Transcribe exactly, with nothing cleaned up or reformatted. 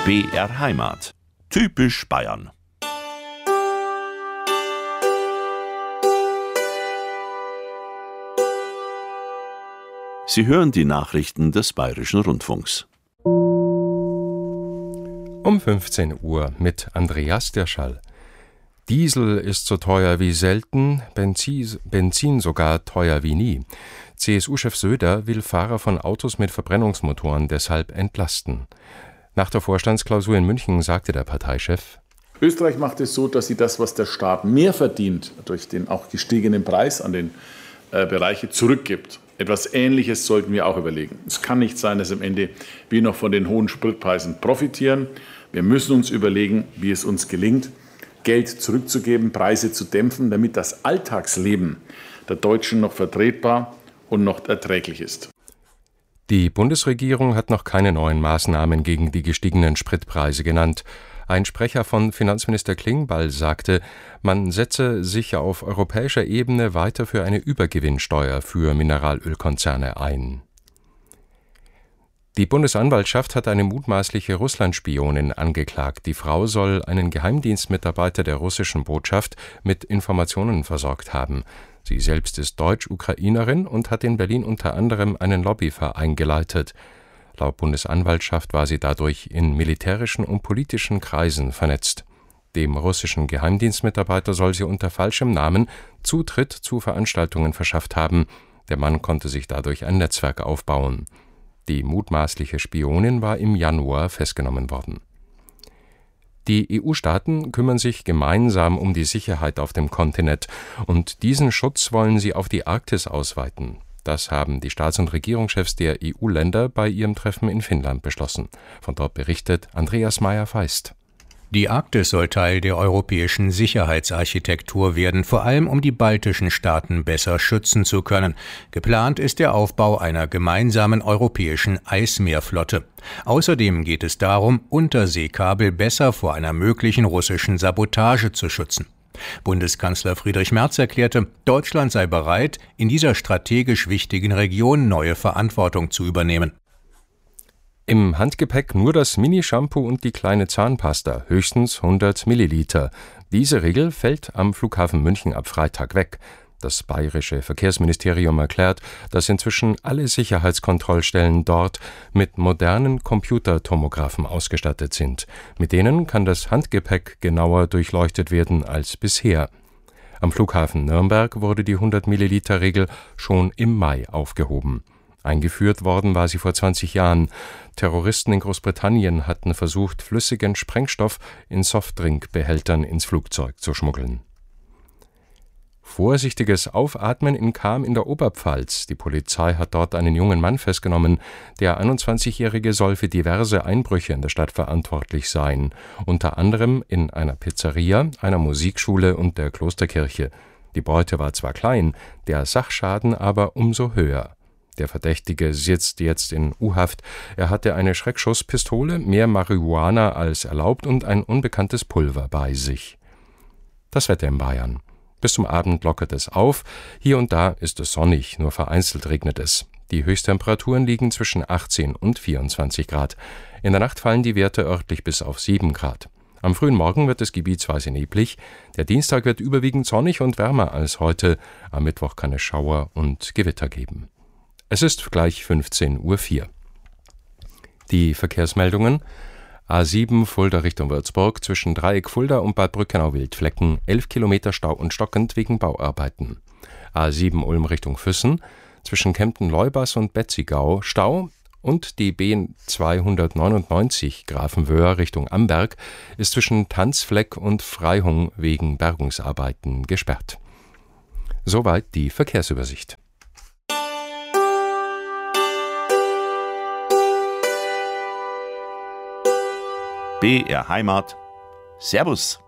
B R Heimat. Typisch Bayern. Sie hören die Nachrichten des Bayerischen Rundfunks. Um fünfzehn Uhr mit Andreas Dirschall. Diesel ist so teuer wie selten, Benzin, Benzin sogar teuer wie nie. C S U-Chef Söder will Fahrer von Autos mit Verbrennungsmotoren deshalb entlasten. Nach der Vorstandsklausur in München sagte der Parteichef: Österreich macht es so, dass sie das, was der Staat mehr verdient, durch den auch gestiegenen Preis an den äh, Bereiche zurückgibt. Etwas Ähnliches sollten wir auch überlegen. Es kann nicht sein, dass am Ende wir noch von den hohen Spritpreisen profitieren. Wir müssen uns überlegen, wie es uns gelingt, Geld zurückzugeben, Preise zu dämpfen, damit das Alltagsleben der Deutschen noch vertretbar und noch erträglich ist. Die Bundesregierung hat noch keine neuen Maßnahmen gegen die gestiegenen Spritpreise genannt. Ein Sprecher von Finanzminister Klingbeil sagte, man setze sich auf europäischer Ebene weiter für eine Übergewinnsteuer für Mineralölkonzerne ein. Die Bundesanwaltschaft hat eine mutmaßliche Russlandspionin angeklagt. Die Frau soll einen Geheimdienstmitarbeiter der russischen Botschaft mit Informationen versorgt haben. Sie selbst ist Deutsch-Ukrainerin und hat in Berlin unter anderem einen Lobbyverein geleitet. Laut Bundesanwaltschaft war sie dadurch in militärischen und politischen Kreisen vernetzt. Dem russischen Geheimdienstmitarbeiter soll sie unter falschem Namen Zutritt zu Veranstaltungen verschafft haben. Der Mann konnte sich dadurch ein Netzwerk aufbauen. Die mutmaßliche Spionin war im Januar festgenommen worden. Die E U-Staaten kümmern sich gemeinsam um die Sicherheit auf dem Kontinent und diesen Schutz wollen sie auf die Arktis ausweiten. Das haben die Staats- und Regierungschefs der E U-Länder bei ihrem Treffen in Finnland beschlossen. Von dort berichtet Andreas Meyer-Feist. Die Arktis soll Teil der europäischen Sicherheitsarchitektur werden, vor allem um die baltischen Staaten besser schützen zu können. Geplant ist der Aufbau einer gemeinsamen europäischen Eismeerflotte. Außerdem geht es darum, Unterseekabel besser vor einer möglichen russischen Sabotage zu schützen. Bundeskanzler Friedrich Merz erklärte, Deutschland sei bereit, in dieser strategisch wichtigen Region neue Verantwortung zu übernehmen. Im Handgepäck nur das Mini-Shampoo und die kleine Zahnpasta, höchstens hundert Milliliter. Diese Regel fällt am Flughafen München ab Freitag weg. Das bayerische Verkehrsministerium erklärt, dass inzwischen alle Sicherheitskontrollstellen dort mit modernen Computertomographen ausgestattet sind. Mit denen kann das Handgepäck genauer durchleuchtet werden als bisher. Am Flughafen Nürnberg wurde die hundert Milliliter Regel schon im Mai aufgehoben. Eingeführt worden war sie vor zwanzig Jahren. Terroristen in Großbritannien hatten versucht, flüssigen Sprengstoff in Softdrinkbehältern ins Flugzeug zu schmuggeln. Vorsichtiges Aufatmen in Cham in der Oberpfalz. Die Polizei hat dort einen jungen Mann festgenommen. Der einundzwanzigjährige soll für diverse Einbrüche in der Stadt verantwortlich sein. Unter anderem in einer Pizzeria, einer Musikschule und der Klosterkirche. Die Beute war zwar klein, der Sachschaden aber umso höher. Der Verdächtige sitzt jetzt in U-Haft. Er hatte eine Schreckschusspistole, mehr Marihuana als erlaubt und ein unbekanntes Pulver bei sich. Das Wetter in Bayern. Bis zum Abend lockert es auf. Hier und da ist es sonnig, nur vereinzelt regnet es. Die Höchsttemperaturen liegen zwischen achtzehn und vierundzwanzig Grad. In der Nacht fallen die Werte örtlich bis auf sieben Grad. Am frühen Morgen wird es gebietsweise neblig. Der Dienstag wird überwiegend sonnig und wärmer als heute. Am Mittwoch kann es Schauer und Gewitter geben. Es ist gleich fünfzehn Uhr vier. Die Verkehrsmeldungen: A sieben Fulda Richtung Würzburg zwischen Dreieck Fulda und Bad Brückenau-Wildflecken, elf Kilometer Stau und stockend wegen Bauarbeiten. A sieben Ulm Richtung Füssen zwischen Kempten-Leubas und Betzigau Stau und die B zweihundertneunundneunzig Grafenwöhr Richtung Amberg ist zwischen Tanzfleck und Freihung wegen Bergungsarbeiten gesperrt. Soweit die Verkehrsübersicht. B R Heimat. Servus.